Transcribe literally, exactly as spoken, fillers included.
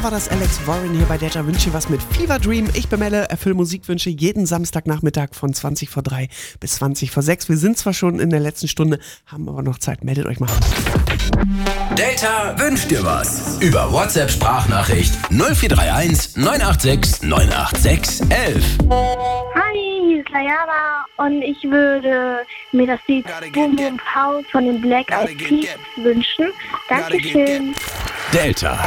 war das Alex Warren hier bei Delta Wünsche was mit Fever Dream. Ich bin Melle, erfülle Musikwünsche jeden Samstagnachmittag von zwanzig vor drei bis zwanzig vor sechs. Wir sind zwar schon in der letzten Stunde, haben aber noch Zeit. Meldet euch mal. Delta wünscht dir was. Über WhatsApp-Sprachnachricht null vier drei eins neun acht sechs neun acht sechs elf. Hi, hier ist Layana und ich würde mir das Lied Boom Boom Pow von den Black Eyed Peas wünschen. Dankeschön. Delta.